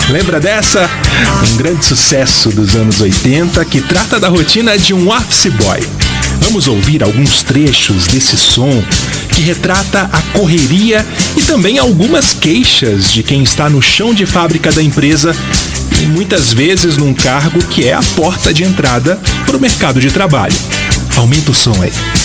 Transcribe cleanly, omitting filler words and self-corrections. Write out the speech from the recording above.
Lembra dessa? Um grande sucesso dos anos 80 que trata da rotina de um office boy. Vamos ouvir alguns trechos desse som que retrata a correria e também algumas queixas de quem está no chão de fábrica da empresa e muitas vezes num cargo que é a porta de entrada para o mercado de trabalho. Aumenta o som aí.